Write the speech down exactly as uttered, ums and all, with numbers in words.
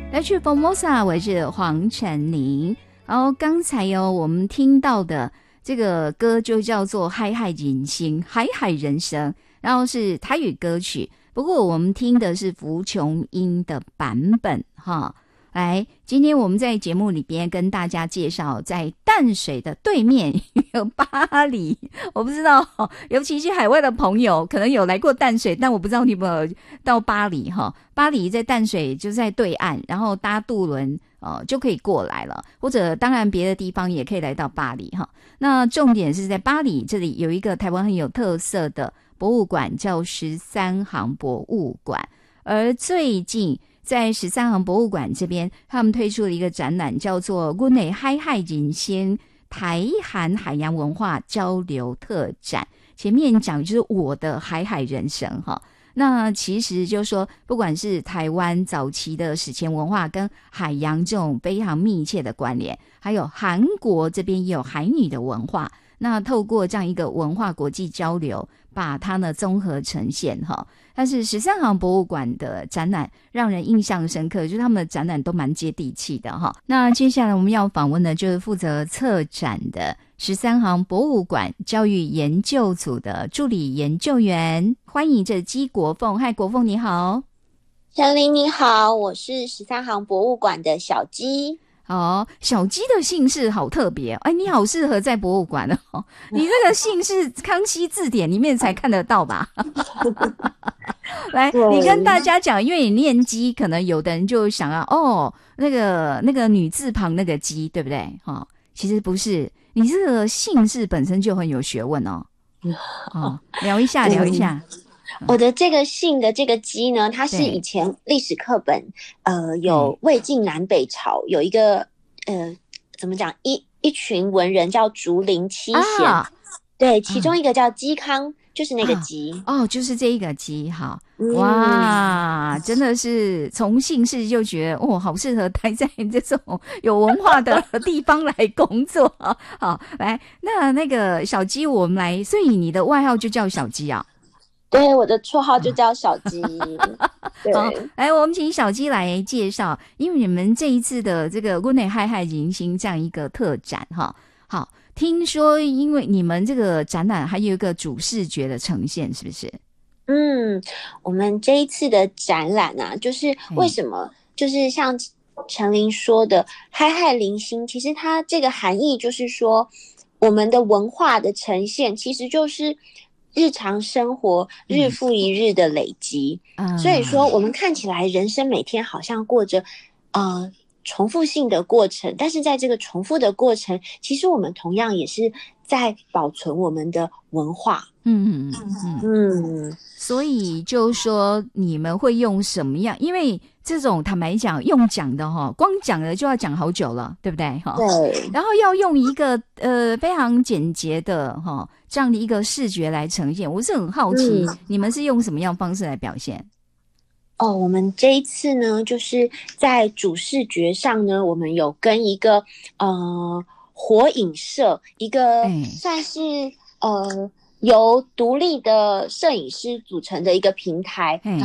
来去 Formosa， 我是黄晨林。然后刚才哦，我们听到的这个歌就叫做《海海人生》，海海人生，然后是台语歌曲。不过我们听的是福琼英的版本哈。来，今天我们在节目里边跟大家介绍，在淡水的对面有巴黎。我不知道，尤其是海外的朋友可能有来过淡水，但我不知道你有没有到巴黎哈。巴黎在淡水就在对岸，然后搭渡轮呃就可以过来了，或者当然别的地方也可以来到巴黎哈。那重点是在巴黎这里有一个台湾很有特色的博物馆，叫十三行博物馆，而最近在十三行博物馆这边，他们推出了一个展览，叫做《阮的海海人生台韩海洋文化交流特展》。前面讲就是我的海海人生哈。那其实就是说，不管是台湾早期的史前文化跟海洋这种非常密切的关联，还有韩国这边也有海女的文化。那透过这样一个文化国际交流，把它呢综合呈现哈。但是十三行博物馆的展览让人印象深刻，就是他们的展览都蛮接地气的哈。那接下来我们要访问的就是负责策展的十三行博物馆教育研究组的助理研究员，欢迎这姬国凤。嗨，国凤你好。 陈琳你好，我是十三行博物馆的小姬。 哦，小姬的姓氏好特别，哎，你好适合在博物馆哦。你这个姓氏康熙字典里面才看得到吧？来，你跟大家讲，因为你念姬，可能有的人就想要哦，那个那个女字旁那个姬，对不对？哦，其实不是，你这个姓氏本身就很有学问哦。哦，聊一下，聊一下。 我的这个姓的这个姬呢，它是以前历史课本呃有魏晋南北朝有一个呃怎么讲一一群文人叫竹林七贤、啊、对，其中一个叫嵇康、嗯、就是那个姬、 啊、哦，就是这一个姬。好、嗯、哇，真的是从姓氏就觉得哦，好适合待在这种有文化的地方来工作。好，来，那那个小姬我们来，所以你的外号就叫小姬啊？ 对，我的绰号就叫小姬。对， 好，来，我们请小姬来介绍，因为你们这一次的这个阮的海海人生这样一个特展哈。好，听说因为你们这个展览还有一个主视觉的呈现，是不是？ 嗯，我们这一次的展览啊，就是为什么、嗯、就是像陈琳说的海海人生，其实它这个含义就是说我们的文化的呈现其实就是日常生活日复一日的累积、嗯、所以说我们看起来人生每天好像过着呃重复性的过程，但是在这个重复的过程，其实我们同样也是在保存我们的文化。 嗯嗯嗯，所以就说你们会用什么样？因为这种坦白讲，用讲的哈，光讲的就要讲好久了，对不对？哈， 对。 然后要用一个呃非常简洁的哈这样的一个视觉来呈现，我是很好奇、嗯、你们是用什么样的方式来表现？ 哦，我们这一次呢，就是在主视觉上呢，我们有跟一个呃火影社，一个算是、欸、呃由独立的摄影师组成的一个平台。